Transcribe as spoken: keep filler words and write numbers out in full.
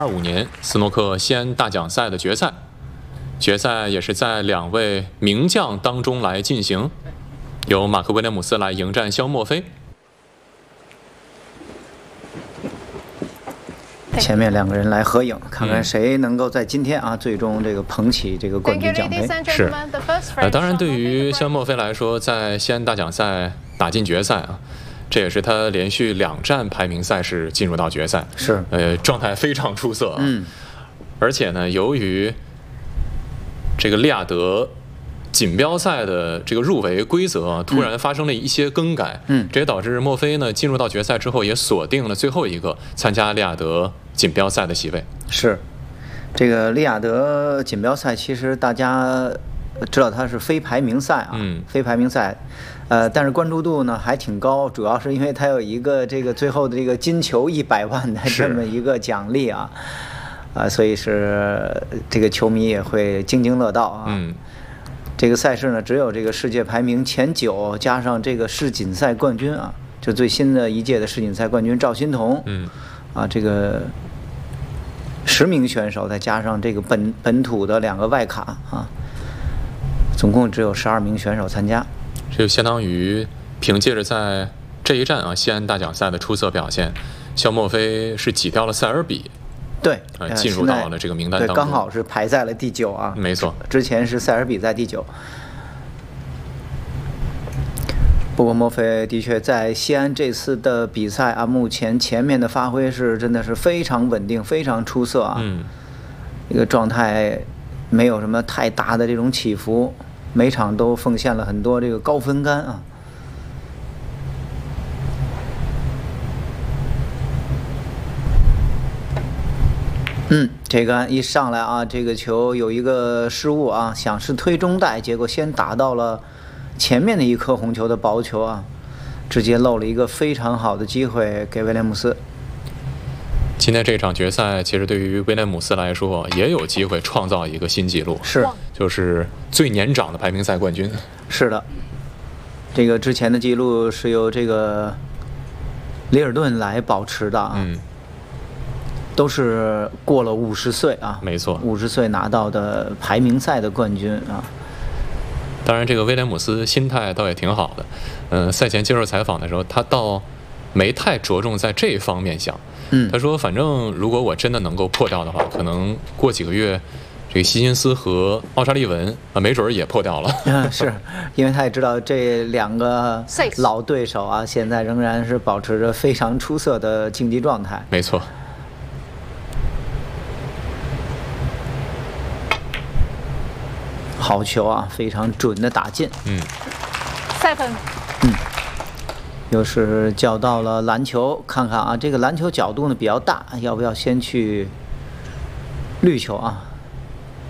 二五年斯诺克西安大奖赛的决赛，决赛也是在两位名将当中来进行，由马克威廉姆斯来迎战肖莫菲。 前面两个人来合影，看看谁能够在今天啊、嗯、最终这个捧起这个冠军奖杯。 是，呃，当然对于肖莫菲来说，在西安大奖赛打进决赛啊。 这也是他连续两站排名赛事进入到决赛， 是， 呃，状态非常出色啊。 嗯， 而且呢，由于这个利雅得锦标赛的这个入围规则啊，突然发生了一些更改， 嗯， 这也导致莫菲呢进入到决赛之后，也锁定了最后一个参加利雅得锦标赛的席位。 是，这个利雅得锦标赛，其实大家知道它是非排名赛啊， 嗯， 非排名赛。 呃，但是关注度呢还挺高，主要是因为它有一个这个最后的这个金球一百万的这么一个奖励啊，啊、呃，所以是这个球迷也会津津乐道啊。 嗯， 这个赛事呢，只有这个世界排名前九加上这个世锦赛冠军啊，就最新的一届的世锦赛冠军赵心童， 嗯， 啊，这个十名选手再加上这个本本土的两个外卡啊，总共只有十二名选手参加。 这就相当于凭借着在这一站啊西安大奖赛的出色表现，肖莫菲是挤掉了塞尔比， 对， 呃，进入到了这个名单当中， 对，刚好是排在了第九啊。 没错， 之前是塞尔比在第九。不过莫菲的确在西安这次的比赛啊，目前前面的发挥是真的是非常稳定，非常出色啊。 嗯， 一个状态没有什么太大的这种起伏。 每场都奉献了很多这个高分杆啊！嗯，这个一上来啊，这个球有一个失误啊，想是推中带，结果先打到了前面的一颗红球的薄球啊，直接漏了一个非常好的机会给威廉姆斯。 今天这场决赛，其实对于威廉姆斯来说，也有机会创造一个新纪录， 是， 就是最年长的排名赛冠军。 是的，这个之前的记录是由这个里尔顿来保持的啊， 嗯， 都是过了五十岁啊， 没错， 五十岁拿到的排名赛的冠军啊。 当然，这个威廉姆斯心态倒也挺好的，嗯、呃，赛前接受采访的时候，他倒没太着重在这方面想。 嗯， 他说：“反正如果我真的能够破掉的话，可能过几个月，这个希金斯和奥沙利文啊，没准儿也破掉了。 啊，是因为他也知道这两个老对手啊，现在仍然是保持着非常出色的竞技状态。 没错， 好球啊，非常准的打进。 嗯， 赛分。 嗯。” 又是叫到了篮球，看看啊，这个篮球角度呢比较大，要不要先去绿球啊？